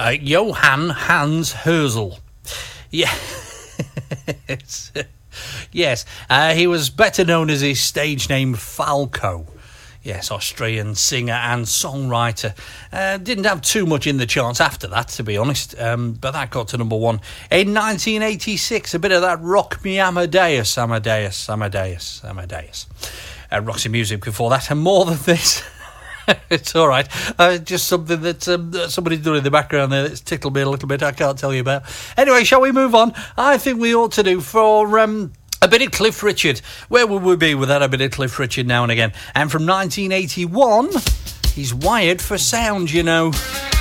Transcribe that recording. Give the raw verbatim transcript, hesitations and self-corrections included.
Uh, Johann Hans Herzl. Yeah. Yes. Uh, he was better known as his stage name Falco. Yes, Austrian singer and songwriter. Uh, didn't have too much in the charts after that, to be honest, um, but that got to number one. In nineteen eighty-six, a bit of that Rock Me Amadeus, Amadeus, Amadeus, Amadeus. Uh, Roxy Music before that, and more than this. It's all right. Uh, just something that um, somebody's doing in the background there that's tickled me a little bit. I can't tell you about. Anyway, shall we move on? I think we ought to do for... Um, A bit of Cliff Richard. Where would we be without a bit of Cliff Richard now and again? And from nineteen eighty-one, he's wired for sound, you know.